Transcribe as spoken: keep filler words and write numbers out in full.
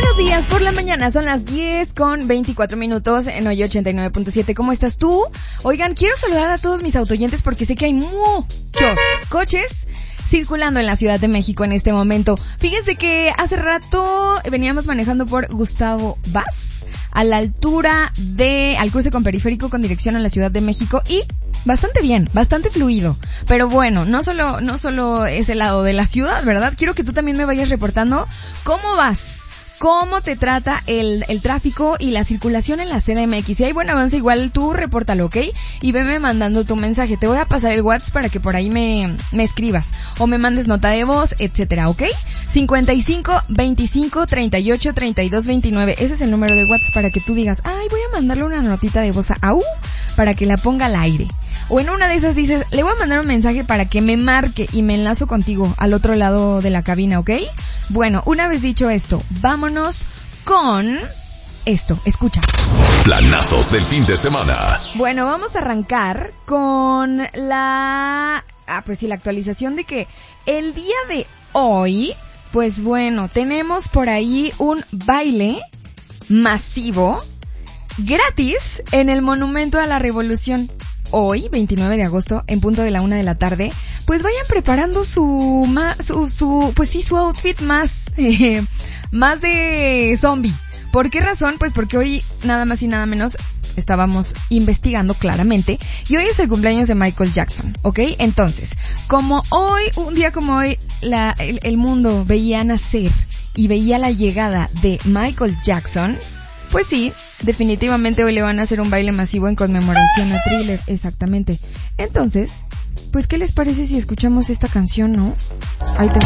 Buenos días, por la mañana son las diez con veinticuatro minutos en hoy ochenta y nueve punto siete. ¿Cómo estás tú? Oigan, quiero saludar a todos mis autoyentes porque sé que hay muchos coches circulando en la Ciudad de México en este momento. Fíjense que hace rato veníamos manejando por Gustavo Vaz a la altura de, al cruce con Periférico con dirección a la Ciudad de México y bastante bien, bastante fluido. Pero bueno, no solo, no solo es el lado de la ciudad, ¿verdad? Quiero que tú también me vayas reportando cómo vas. ¿Cómo te trata el, el tráfico y la circulación en la C D M X? Si hay buen avance, igual tú repórtalo, ¿ok? Y veme mandando tu mensaje. Te voy a pasar el WhatsApp para que por ahí me, me escribas. O me mandes nota de voz, etcétera, ¿ok? cincuenta y cinco, veinticinco, treinta y ocho, treinta y dos, veintinueve. Ese es el número de WhatsApp para que tú digas, ay, voy a mandarle una notita de voz a Au para que la ponga al aire. O en una de esas dices, le voy a mandar un mensaje para que me marque y me enlazo contigo al otro lado de la cabina, ¿ok? Bueno, una vez dicho esto, vámonos con esto, escucha. Planazos del fin de semana. Bueno, vamos a arrancar con la... Ah, pues sí, la actualización de que el día de hoy, pues bueno, tenemos por ahí un baile masivo gratis en el Monumento a la Revolución. Hoy, veintinueve de agosto, en punto de la una de la tarde, pues vayan preparando su, ma, su, su, pues sí, su outfit más, eh, más de zombie. ¿Por qué razón? Pues porque hoy, nada más y nada menos, estábamos investigando claramente, y hoy es el cumpleaños de Michael Jackson, ¿ok? Entonces, como hoy, un día como hoy, la, el, el mundo veía nacer y veía la llegada de Michael Jackson, pues sí, definitivamente hoy le van a hacer un baile masivo en conmemoración a Thriller, exactamente. Entonces, pues ¿qué les parece si escuchamos esta canción, no? Ahí te